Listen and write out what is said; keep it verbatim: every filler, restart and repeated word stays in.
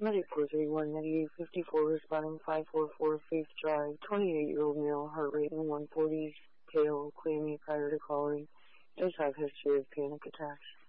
Medic four three one, negative fifty-four, responding five four four, Faith Drive, twenty-eight-year-old male, heart rate in one forty, pale, clammy prior to calling, does have history of panic attacks.